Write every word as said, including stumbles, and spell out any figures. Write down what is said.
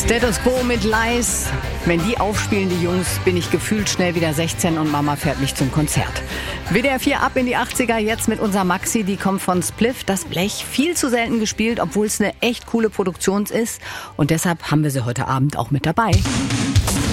Status Quo mit Lies. Wenn die aufspielen, die Jungs, bin ich gefühlt schnell wieder sechzehn und Mama fährt mich zum Konzert. W D R vier ab in die achtziger, jetzt mit unserer Maxi, die kommt von Spliff. Das Blech, viel zu selten gespielt, obwohl es eine echt coole Produktion ist. Und deshalb haben wir sie heute Abend auch mit dabei.